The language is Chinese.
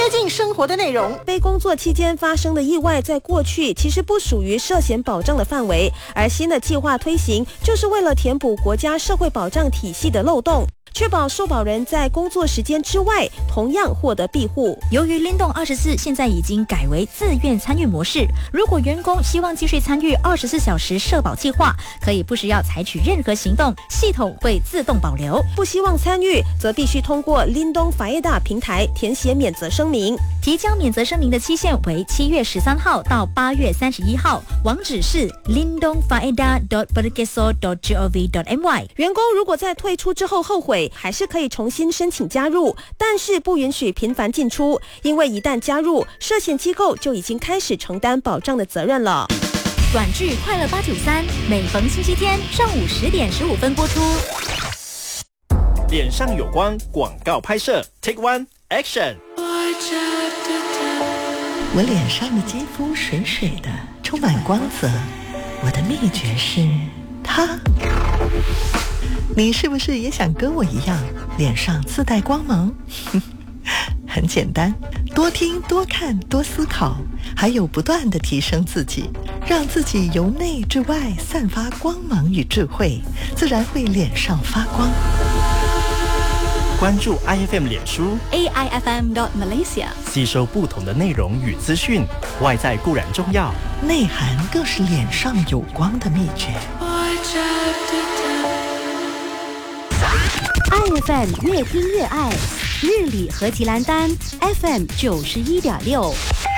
近生活的内容。 被工作期间发生的意外，在过去其实不属于涉险保障的范围，而新的计划推行，就是为了填补国家社会保障体系的漏洞，确保受保人在工作时间之外同样获得庇护。 由于灵动24现在已经改为自愿参与模式，如果员工希望继续参与24小时社保计划，可以不需要采取任何行动，系统会自动保留。 不希望参与，则必须通过 Lindung Faedah 平台填写免责声明。 提交免责声明的期限为7月13号到8月31号，网址是 lindongfaedah.pergeso.gov.my。 员工如果在退出之后后悔，还是可以重新申请加入，但是不允许频繁进出，因为一旦加入，涉险机构就已经开始承担保障的责任了。 短剧《快乐893》每逢星期天上午10点15分播出。 脸上有光广告拍摄 Take One Action。 我脸上的肌肤水水的，充满光泽。我的秘诀是它。你是不是也想跟我一样，脸上自带光芒？很简单，多听、多看、多思考，还有不断地提升自己，让自己由内至外散发光芒与智慧，自然会脸上发光。 关注 IFM 脸书 AIFM.Malaysia， 吸收不同的内容与资讯，外在固然重要， 内涵更是脸上有光的秘诀。 IFM 越听越爱，日理何其兰丹 FM 91.6。